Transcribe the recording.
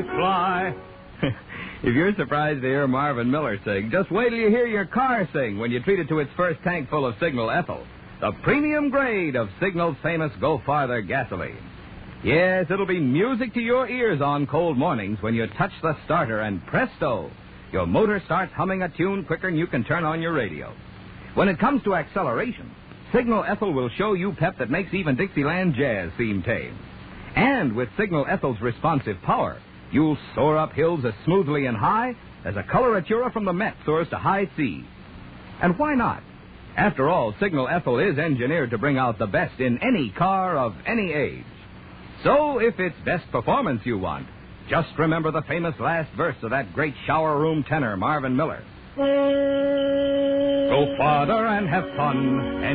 Fly. If you're surprised to hear Marvin Miller sing, just wait till you hear your car sing when you treat it to its first tank full of Signal Ethyl, the premium grade of Signal's famous Go Farther gasoline. Yes, it'll be music to your ears on cold mornings when you touch the starter and presto, your motor starts humming a tune quicker than you can turn on your radio. When it comes to acceleration, Signal Ethyl will show you pep that makes even Dixieland jazz seem tame. And with Signal Ethyl's responsive power, you'll soar up hills as smoothly and high as a coloratura from the Met soars to high seas. And why not? After all, Signal Ethyl is engineered to bring out the best in any car of any age. So if it's best performance you want, just remember the famous last verse of that great shower room tenor, Marvin Miller. Go farther and have fun.